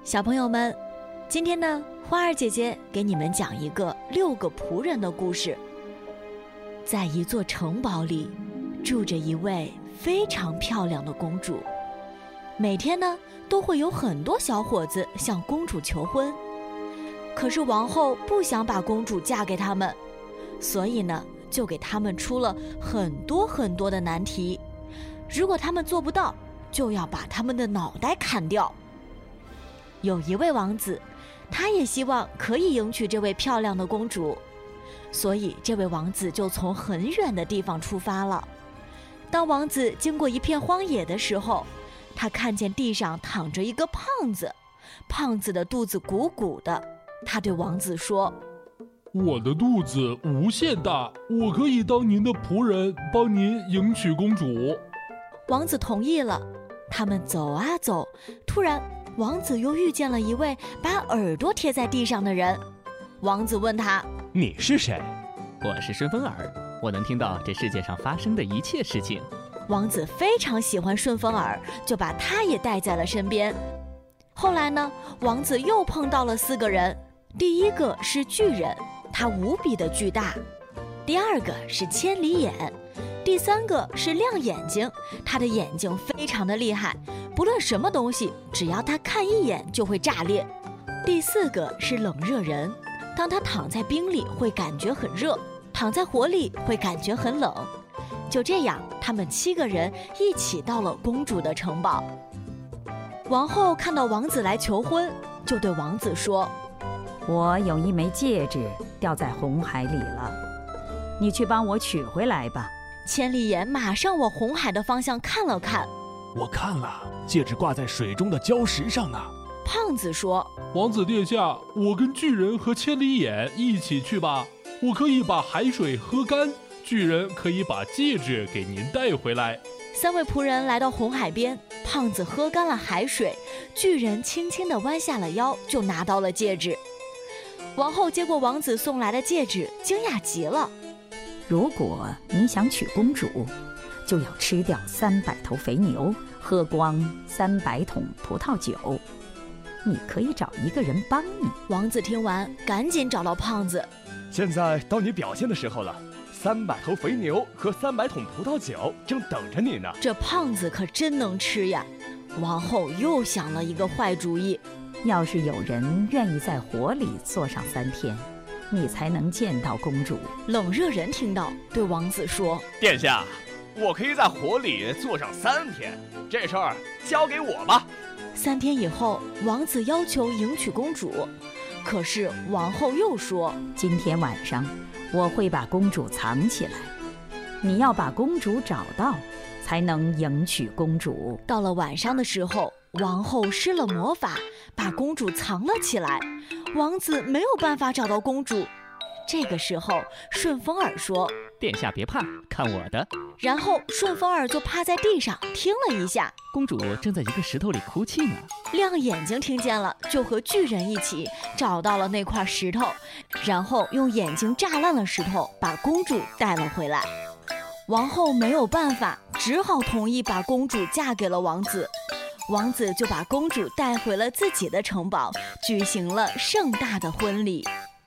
小朋友们，今天呢，花儿姐姐给你们讲一个6个仆人的故事。在一座城堡里，住着一位非常漂亮的公主。每天呢，都会有很多小伙子向公主求婚。可是王后不想把公主嫁给他们，所以呢，就给他们出了很多的难题。如果他们做不到，就要把他们的脑袋砍掉。有一位王子，他也希望可以迎娶这位漂亮的公主，所以这位王子就从很远的地方出发了。当王子经过一片荒野的时候，他看见地上躺着一个胖子，胖子的肚子鼓鼓的。他对王子说： 我的肚子无限大，我可以当您的仆人，帮您迎娶公主。 王子同意了。他们走啊走，突然王子又遇见了一位把耳朵贴在地上的人。王子问他： 你是谁？ 我是顺风耳，我能听到这世界上发生的一切事情。 王子非常喜欢顺风耳，就把他也带在了身边。后来呢，王子又碰到了4个人。第一个是巨人，他无比的巨大；第二个是千里眼；第三个是亮眼睛，他的眼睛非常的厉害，不论什么东西，只要他看一眼就会炸裂；第4个是冷热人，当他躺在冰里会感觉很热，躺在火里会感觉很冷。就这样，他们7个人一起到了公主的城堡。王后看到王子来求婚，就对王子说： 我有一枚戒指掉在红海里了，你去帮我取回来吧。 千里眼马上往红海的方向看了看， 我看了，戒指挂在水中的礁石上呢。 胖子说： 王子殿下，我跟巨人和千里眼一起去吧，我可以把海水喝干，巨人可以把戒指给您带回来。 3位仆人来到红海边，胖子喝干了海水，巨人轻轻地弯下了腰，就拿到了戒指。王后接过王子送来的戒指，惊讶极了。 如果你想娶公主，就要吃掉300头肥牛，喝光300桶葡萄酒。你可以找一个人帮你。 王子听完，赶紧找到胖子。 现在到你表现的时候了，300头肥牛和300桶葡萄酒正等着你呢。 这胖子可真能吃呀！王后又想了一个坏主意。 要是有人愿意在火里坐上3天，你才能见到公主。 冷热人听到，对王子说： 殿下，我可以在火里坐上3天，这事儿交给我吧。 3天以后，王子要求迎娶公主，可是王后又说： 今天晚上我会把公主藏起来，你要把公主找到，才能迎娶公主。 到了晚上的时候，王后施了魔法，把公主藏了起来。王子没有办法找到公主。这个时候，顺风耳说： 殿下别怕，看我的。 然后顺风耳就趴在地上听了一下， 公主正在一个石头里哭泣呢。 亮眼睛听见了，就和巨人一起找到了那块石头，然后用眼睛炸烂了石头，把公主带了回来。王后没有办法，只好同意把公主嫁给了王子。王子就把公主带回了自己的城堡，举行了盛大的婚礼。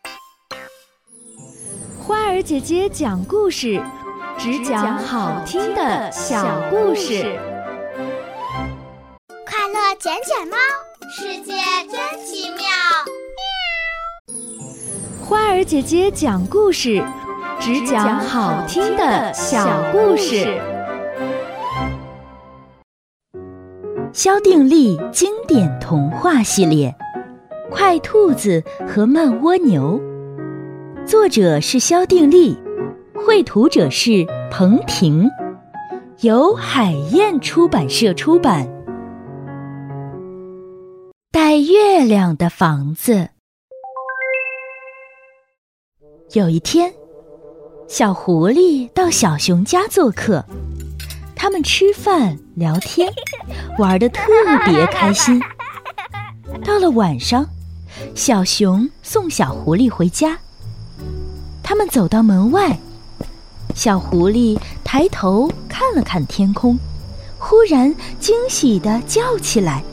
花儿姐姐讲故事，只讲好听的小故事。 快乐捡捡猫，世界真奇妙。 花儿姐姐讲故事，只讲好听的小故事。 萧定力经典童话系列《快兔子和慢蜗牛》，作者是萧定力，绘图者是彭婷，由海燕出版社出版。带月亮的房子。有一天，小狐狸到小熊家做客，他们吃饭聊天，玩得特别开心。到了晚上，小熊送小狐狸回家。他们走到门外，小狐狸抬头看了看天空，忽然惊喜地叫起来：